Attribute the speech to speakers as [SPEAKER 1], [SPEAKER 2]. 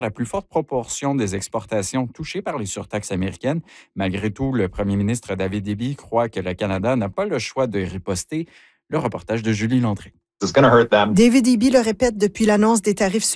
[SPEAKER 1] la plus forte proportion des exportations touchées par les surtaxes américaines. Malgré tout, le premier ministre David Eby croit que le Canada n'a pas le choix de riposter. Le reportage de Julie Landry.
[SPEAKER 2] David Eby le répète depuis l'annonce des tarifs